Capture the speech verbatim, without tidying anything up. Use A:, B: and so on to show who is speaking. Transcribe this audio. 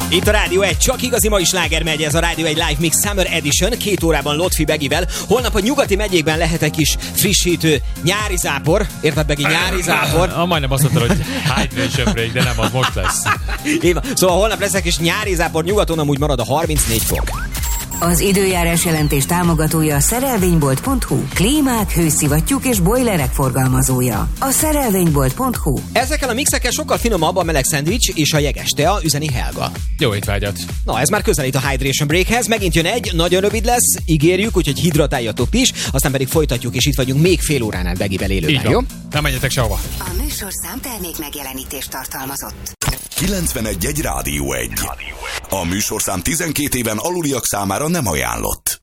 A: Itt a Rádió egy, csak igazi mai sláger megy, ez a Rádió egy Live Mix Summer Edition, két órában Lotfi Begivel. Holnap a nyugati megyékben lehet egy kis frissítő nyári zápor. Érted, Begi, nyári zápor?
B: Ah, majdnem azt mondtad, hogy hydration break, de nem, az most lesz.
A: Éva. Szóval holnap lesz egy kis nyári zápor, nyugaton amúgy marad a harmincnégy fok.
C: Az időjárás jelentés támogatója a szerelvénybolt pont hu. Klímák, hőszivattyúk és bojlerek forgalmazója. A szerelvénybolt pont hu.
A: Ezekkel a mixekkel sokkal finomabb a meleg szendvics és a jeges tea, üzeni Helga.
B: Jó étvágyat!
A: Na, ez már közelít a Hydration Breakhez, megint jön egy, nagyon rövid lesz, ígérjük, úgyhogy hidratáljatok is, aztán pedig folytatjuk, és itt vagyunk még fél óránál Begivel élőben, jó?
B: Nem menjetek sehova.
C: A műsorszám termék megjelenítést tartalmazott.
D: kilencvenegy egy Rádió egy. A műsorszám tizenkét éven aluliak számára nem ajánlott.